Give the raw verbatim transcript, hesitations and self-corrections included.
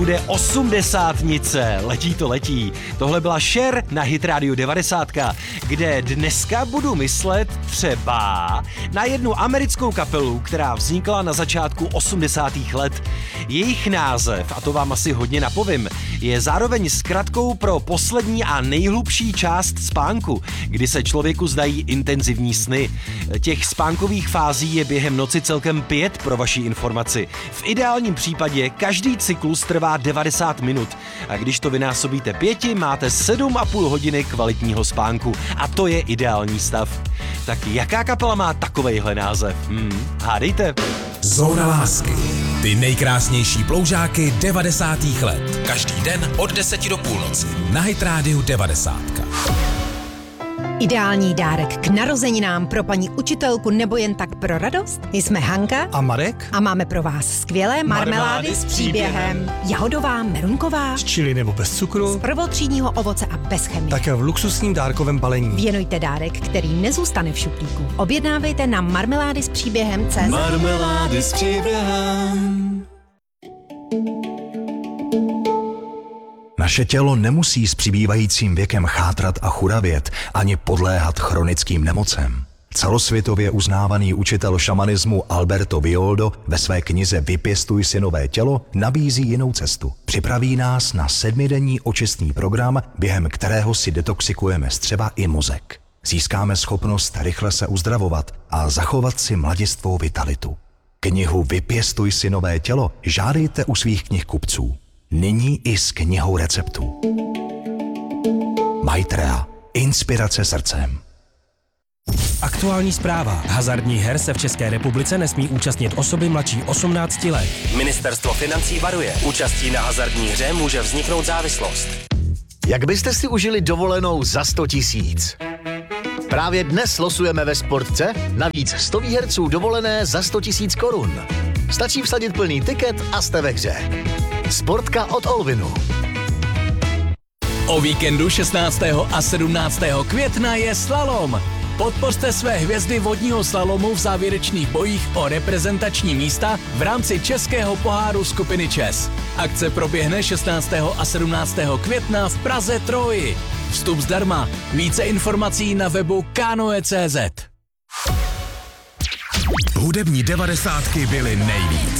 Bude osmdesátnice, letí to letí. Tohle byla Cher na Hit Radio devadesát, kde dneska budu myslet třeba na jednu americkou kapelu, která vznikla na začátku osmdesátých let. Jejich název, a to vám asi hodně napovím, je zároveň zkratkou pro poslední a nejhlubší část spánku, kdy se člověku zdají intenzivní sny. Těch spánkových fází je během noci celkem pět pro vaši informaci. V ideálním případě každý cyklus trvá devadesát minut a když to vynásobíte pěti, máte sedm a půl hodiny kvalitního spánku a to je ideální stav. Tak jaká kapela má takovejhle název? Hmm, hádejte. Zóna lásky. Ty nejkrásnější ploužáky devadesátých let. Každý den od deseti do půlnoci. Na Hit Radio devadesát. Ideální dárek k narozeninám pro paní učitelku nebo jen tak pro radost? Jsme Hanka a Marek a máme pro vás skvělé marmelády, marmelády s příběhem. Jahodová, merunková, s čili nebo bez cukru, z prvotřídního ovoce a bez chemie. Také v luxusním dárkovém balení. Věnujte dárek, který nezůstane v šuplíku. Objednávejte na marmelády s příběhem tečka cé zet. Marmelády s příběhem. Naše tělo nemusí s přibývajícím věkem chátrat a churavět, ani podléhat chronickým nemocem. Celosvětově uznávaný učitel šamanismu Alberto Villoldo ve své knize Vypěstuj si nové tělo nabízí jinou cestu. Připraví nás na sedmidenní očistný program, během kterého si detoxikujeme střeva i mozek. Získáme schopnost rychle se uzdravovat a zachovat si mladistvou vitalitu. Knihu Vypěstuj si nové tělo žádejte u svých knihkupců. Nyní i s knihou receptů. Maitrea. Inspirace srdcem. Aktuální zpráva. Hazardních her se v České republice nesmí účastnit osoby mladší osmnácti let. Ministerstvo financí varuje. Účastí na hazardní hře může vzniknout závislost. Jak byste si užili dovolenou za sto tisíc? Právě dnes losujeme ve Sportce navíc sto výherců dovolené za sto tisíc korun. Stačí vsadit plný tiket a jste ve hře. Sportka od Olvinu. O víkendu šestnáctého a sedmnáctého května je slalom. Podpořte své hvězdy vodního slalomu v závěrečných bojích o reprezentační místa v rámci Českého poháru skupiny ČES. Akce proběhne šestnáctého a sedmnáctého května v Praze Troji. Vstup zdarma. Více informací na webu kanoe tečka cé zet. Hudební devadesátky byly nejvíc.